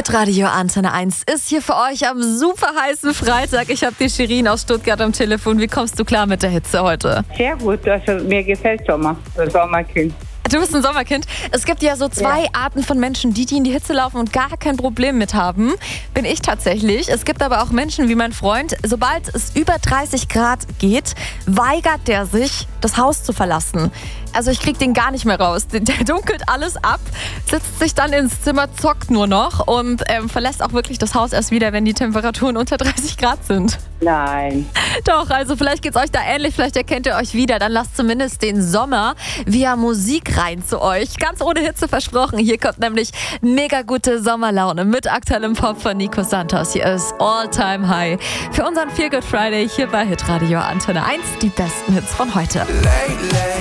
Hitradio Antenne 1 ist hier für euch am super heißen Freitag. Ich habe die Shirin aus Stuttgart am Telefon. Wie kommst du klar mit der Hitze heute? Sehr gut, also mir gefällt Sommer, das Sommerkind. Du bist ein Sommerkind. Es gibt ja so zwei Arten von Menschen, die in die Hitze laufen und gar kein Problem mit haben. Bin ich tatsächlich. Es gibt aber auch Menschen wie mein Freund. Sobald es über 30 Grad geht, weigert der sich, das Haus zu verlassen. Also ich krieg den gar nicht mehr raus. Der dunkelt alles ab, setzt sich dann ins Zimmer, zockt nur noch und verlässt auch wirklich das Haus erst wieder, wenn die Temperaturen unter 30 Grad sind. Nein. Doch, also vielleicht geht's euch da ähnlich, vielleicht erkennt ihr euch wieder. Dann lasst zumindest den Sommer via Musik rein zu euch. Ganz ohne Hitze versprochen. Hier kommt nämlich mega gute Sommerlaune mit aktuellem Pop von Nico Santos. Hier ist All Time High für unseren Feel Good Friday hier bei Hitradio Antenne 1. Die besten Hits von heute. Lately